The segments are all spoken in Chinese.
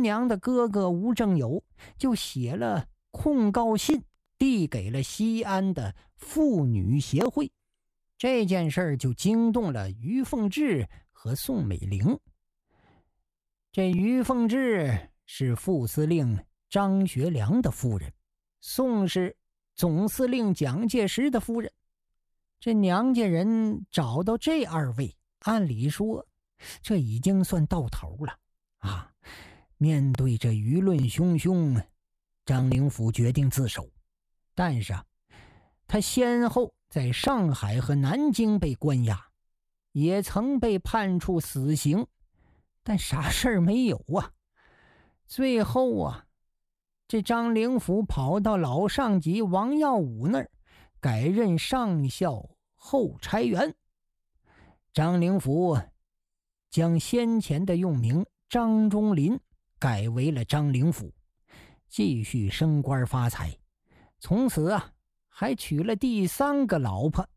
娘的哥哥吴正友就写了控告信，递给了西安的妇女协会。这件事儿就惊动了于凤至和宋美龄。这于凤至是副司令张学良的夫人，宋是总司令蒋介石的夫人。这娘家人找到这二位，按理说这已经算到头了啊！面对着舆论汹汹，张灵甫决定自首。但是他先后在上海和南京被关押，也曾被判处死刑，但啥事儿没有啊。最后这张灵甫跑到老上级王耀武那儿，改任上校后差员。张灵甫将先前的用名张忠林改为了张灵甫，继续升官发财。从此还娶了第3个老婆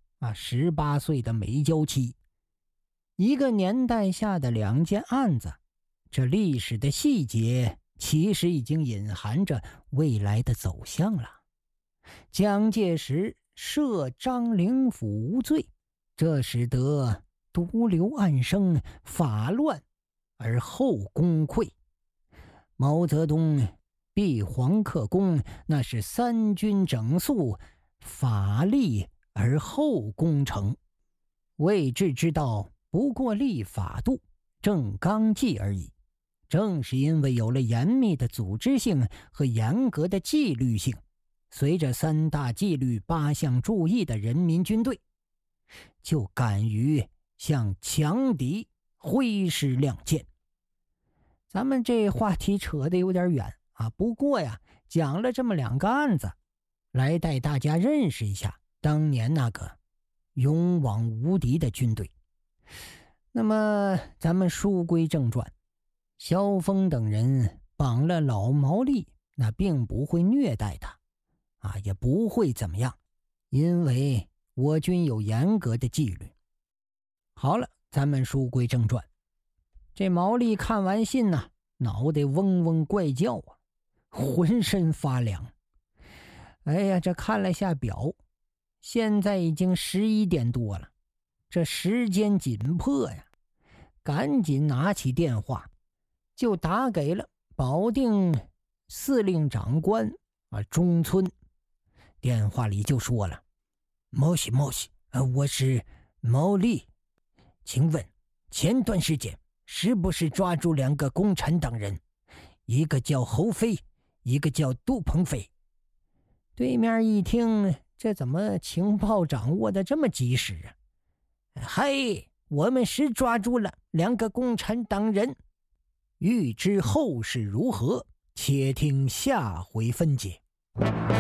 18岁的美娇妻。一个年代下的2件案子，这历史的细节其实已经隐含着未来的走向了。蒋介石赦张灵甫无罪，这使得毒瘤暗生，法乱而后功溃。毛泽东避黄克功，那是三军整肃，法立而后功成。未治之道，不过立法度，正纲纪而已。正是因为有了严密的组织性和严格的纪律性，随着3大纪律8项注意的人民军队，就敢于向强敌挥师亮剑。咱们这话题扯得有点远不过讲了这么2个案子，来带大家认识一下当年那个勇往无敌的军队。那么咱们书归正传，萧峰等人绑了老毛利，那并不会虐待他也不会怎么样，因为我军有严格的纪律。好了，咱们书归正传。这毛利看完信脑袋嗡嗡怪叫浑身发凉。哎呀，这看了下表，现在已经11点多了，这时间紧迫呀，赶紧拿起电话就打给了保定司令长官中村。电话里就说了：毛西，我是毛利，请问前段时间是不是抓住2个共产党人，一个叫侯飞，一个叫杜鹏飞？对面一听，这怎么情报掌握的这么及时嗨，我们是抓住了2个共产党人。欲知后事如何，且听下回分解。